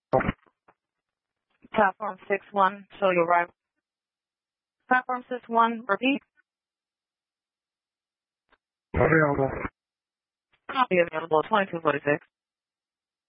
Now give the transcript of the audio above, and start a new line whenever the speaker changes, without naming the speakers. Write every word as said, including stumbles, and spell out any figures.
Platform six one, show your arrival. Platform six one, repeat.
Available.
Copy available, twenty-two forty-six.